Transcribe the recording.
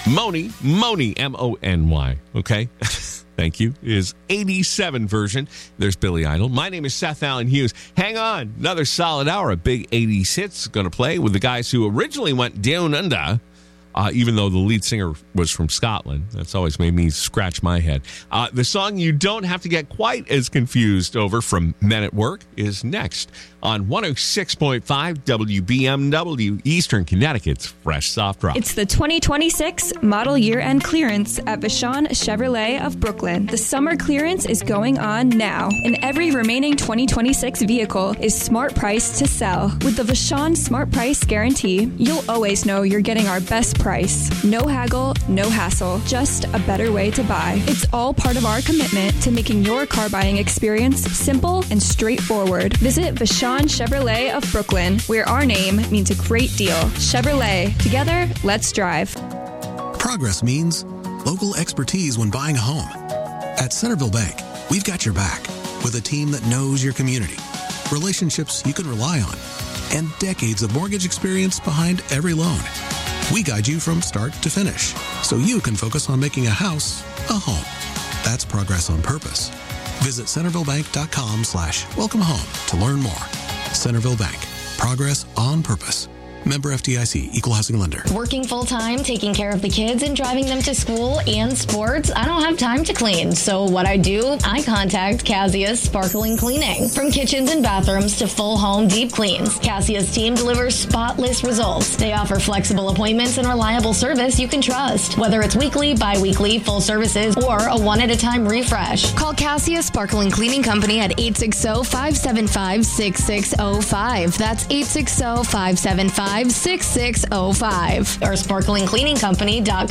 Mony, M-O-N-Y, okay? Thank you, is 87 version. There's Billy Idol. My name is Seth Allen Hughes. Hang on, another solid hour of big 80s hits going to play with the guys who originally went down under, even though the lead singer was from Scotland. That's always made me scratch my head. The song you don't have to get quite as confused over from Men at Work is next on 106.5 WBMW, Eastern Connecticut's Fresh Soft Rock. It's the 2026 model year-end clearance at Vashon Chevrolet of Brooklyn. The summer clearance is going on now, and every remaining 2026 vehicle is smart price to sell. With the Vashon Smart Price Guarantee, you'll always know you're getting our best price. No haggle, no hassle, just a better way to buy. It's all part of our commitment to making your car buying experience simple and straightforward. Visit Vashon Chevrolet of Brooklyn, where our name means a great deal. Chevrolet. Together, let's drive. Progress means local expertise when buying a home. At Centerville Bank, we've got your back with a team that knows your community, relationships you can rely on, and decades of mortgage experience behind every loan. We guide you from start to finish so you can focus on making a house a home. That's progress on purpose. Visit centervillebank.com/welcome home to learn more. Centerville Bank. Progress on purpose. Member FDIC, Equal Housing Lender. Working full-time, taking care of the kids and driving them to school and sports, I don't have time to clean. So what I do, I contact Cassius Sparkling Cleaning. From kitchens and bathrooms to full home deep cleans, Cassius team delivers spotless results. They offer flexible appointments and reliable service you can trust. Whether it's weekly, bi-weekly, full services, or a one-at-a-time refresh. Call Cassius Sparkling Cleaning Company at 860-575-6605. That's 860-575-6605 or sparklingcleaningcompany.com.